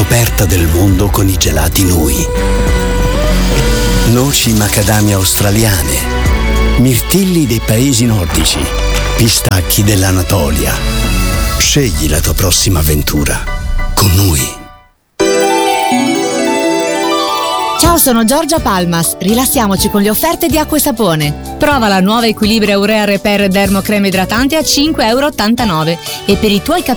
scoperta del mondo con i gelati Nui. Noci macadamia australiane, mirtilli dei paesi nordici, pistacchi dell'Anatolia. Scegli la tua prossima avventura con Nui. Ciao, sono Giorgia Palmas. Rilassiamoci con le offerte di acqua e sapone. Prova la nuova Equilibrio Urea Repair Dermo Crema Idratante a €5,89 e per i tuoi capelli